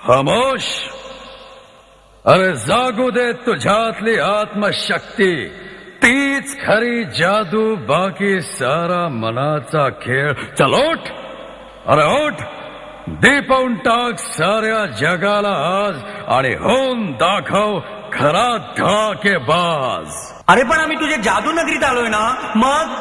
खामोश. अरे जागू दे तुझ्यातली आत्मशक्ती. तीच खरी जादू, बाकी सारा मनाचा खेळ. चल उठ. अरे उठ. दीपवून टाक साऱ्या जगाला आज आणि होऊन दाखव खरा धडाकेबाज. अरे पण आम्ही तुझ्या जादू नगरीत आलोय ना, मग